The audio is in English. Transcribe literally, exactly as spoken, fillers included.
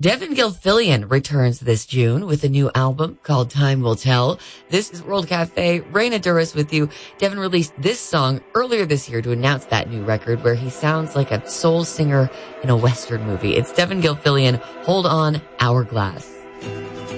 Devin Gilfillian returns this June with a new album called Time Will Tell. This is World Cafe. Raina Duras with you. Devin released this song earlier this year to announce that new record where he sounds like a soul singer in a Western movie. It's Devin Gilfillian. Hold on, Hourglass.